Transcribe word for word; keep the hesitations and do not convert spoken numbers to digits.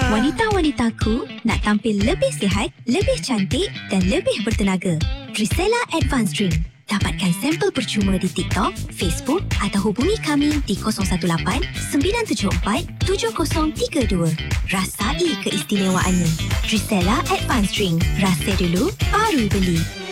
Wanita-wanitaku nak tampil lebih sihat, lebih cantik dan lebih bertenaga. Drisela Advanced Drink. Dapatkan sampel percuma di TikTok, Facebook atau hubungi kami di kosong satu lapan sembilan tujuh empat tujuh kosong tiga dua. Rasai keistimewaannya. Drisela Advanced Drink. Rasa dulu, baru beli.